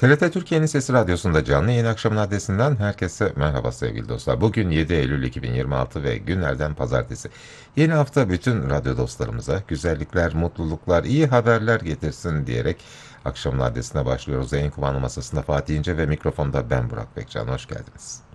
TRT Türkiye'nin Sesi Radyosu'nda canlı yayın akşamın adresinden herkese merhaba sevgili dostlar. Bugün 7 Eylül 2026 ve günlerden pazartesi. Yeni hafta bütün radyo dostlarımıza güzellikler, mutluluklar, iyi haberler getirsin diyerek akşamın adresine başlıyoruz. Yayın kumandı masasında Fatih İnce ve mikrofonda ben Burak Bekcan. Hoş geldiniz.